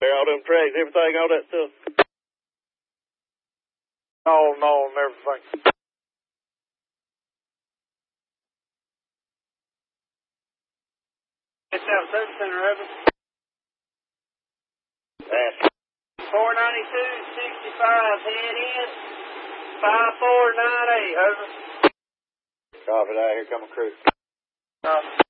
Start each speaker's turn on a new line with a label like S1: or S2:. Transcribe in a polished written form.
S1: All them tracks, everything, all that stuff.
S2: No, and everything.
S3: It's out service center, over.
S1: That's
S3: 492-65, head in. 5498, over.
S1: copy that. Here come a crew.
S3: Copy.